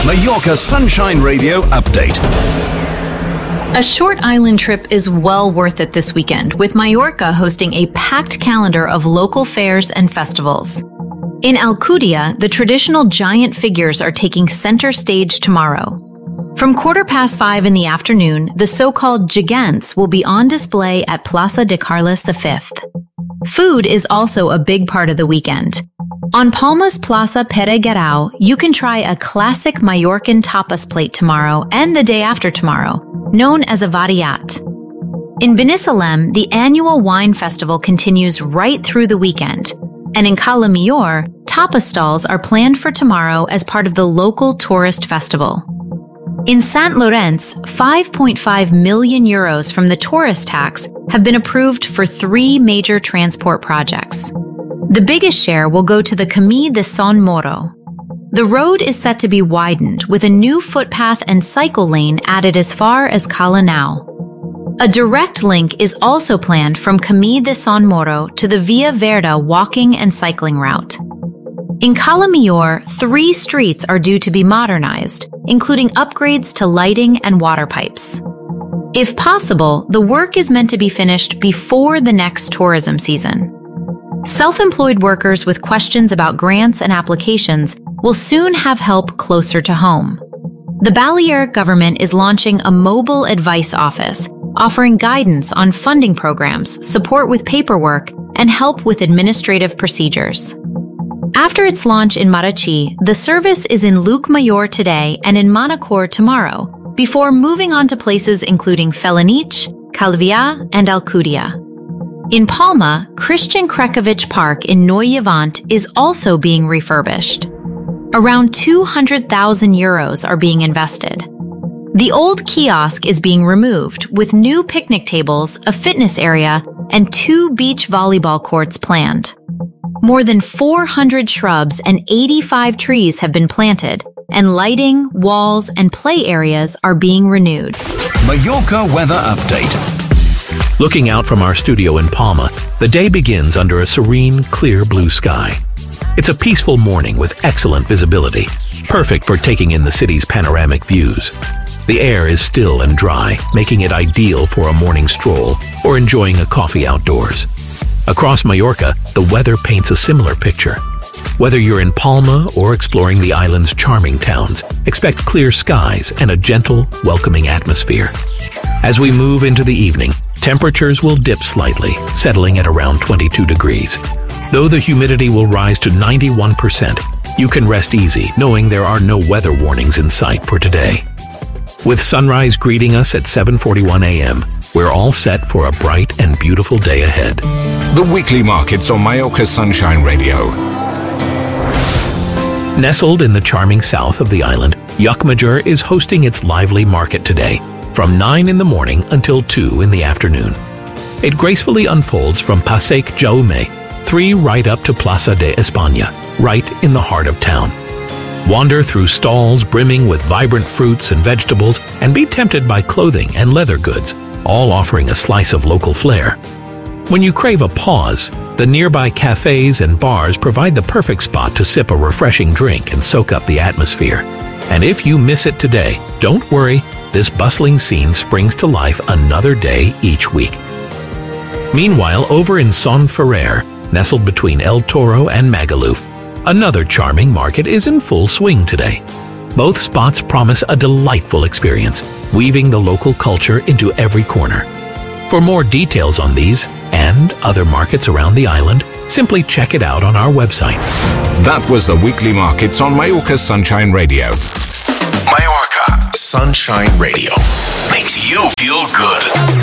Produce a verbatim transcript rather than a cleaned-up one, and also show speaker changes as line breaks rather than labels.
Mallorca Sunshine Radio update.
A short island trip is well worth it this weekend, with Mallorca hosting a packed calendar of local fairs and festivals. In Alcudia, the traditional giant figures are taking center stage tomorrow. From quarter past five in the afternoon, the so-called Gigants will be on display at Plaza de Carlos the Fifth. Food is also a big part of the weekend. On Palma's Plaza Pere Guerau, you can try a classic Mallorcan tapas plate tomorrow and the day after tomorrow, known as a variat. In Binissalem, the annual wine festival continues right through the weekend, and in Cala Millor, tapas stalls are planned for tomorrow as part of the local tourist festival. In Sant Llorenç, five point five million euros from the tourist tax have been approved for three major transport projects. The biggest share will go to the Camí de Son Moro. The road is set to be widened with a new footpath and cycle lane added as far as Cala Nau. A direct link is also planned from Camí de Son Moro to the Via Verda walking and cycling route. In Cala Millor, three streets are due to be modernized, including upgrades to lighting and water pipes. If possible, the work is meant to be finished before the next tourism season. Self-employed workers with questions about grants and applications will soon have help closer to home. The Balearic government is launching a mobile advice office, offering guidance on funding programs, support with paperwork, and help with administrative procedures. After its launch in Marratxí, the service is in Llucmajor today and in Manacor tomorrow, before moving on to places including Felanitx, Calvià, and Alcudia. In Palma, Christian Krekovich Park in Neu Llevant is also being refurbished. Around two hundred thousand euros are being invested. The old kiosk is being removed, with new picnic tables, a fitness area, and two beach volleyball courts planned. More than four hundred shrubs and eighty-five trees have been planted, and lighting, walls, and play areas are being renewed.
Mallorca weather update.
Looking out from our studio in Palma, the day begins under a serene, clear blue sky. It's a peaceful morning with excellent visibility, perfect for taking in the city's panoramic views. The air is still and dry, making it ideal for a morning stroll or enjoying a coffee outdoors. Across Mallorca, the weather paints a similar picture. Whether you're in Palma or exploring the island's charming towns, expect clear skies and a gentle, welcoming atmosphere. As we move into the evening, temperatures will dip slightly, settling at around twenty-two degrees. Though the humidity will rise to ninety-one percent, you can rest easy knowing there are no weather warnings in sight for today. With sunrise greeting us at seven forty-one a m, we're all set for a bright and beautiful day ahead.
The weekly markets on Mallorca Sunshine Radio.
Nestled in the charming south of the island, Llucmajor is hosting its lively market today, from nine in the morning until two in the afternoon. It gracefully unfolds from Passeig Jaume, three right up to Plaza de España, right in the heart of town. Wander through stalls brimming with vibrant fruits and vegetables and be tempted by clothing and leather goods, all offering a slice of local flair. When you crave a pause, the nearby cafes and bars provide the perfect spot to sip a refreshing drink and soak up the atmosphere. And if you miss it today, don't worry, this bustling scene springs to life another day each week. Meanwhile, over in Son Ferrer, nestled between El Toro and Magaluf, another charming market is in full swing today. Both spots promise a delightful experience, weaving the local culture into every corner. For more details on these and other markets around the island, simply check it out on our website.
That was the weekly markets on Mallorca Sunshine Radio.
Mallorca Sunshine Radio makes you feel good.